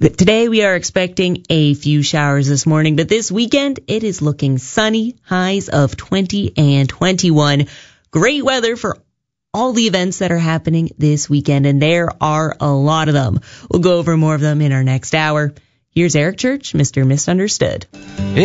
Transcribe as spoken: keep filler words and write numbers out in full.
Today we are expecting a few showers this morning, but this weekend it is looking sunny, highs of twenty and twenty-one. Great weather for all the events that are happening this weekend, and there are a lot of them. We'll go over more of them in our next hour. Here's Eric Church, Mister Misunderstood.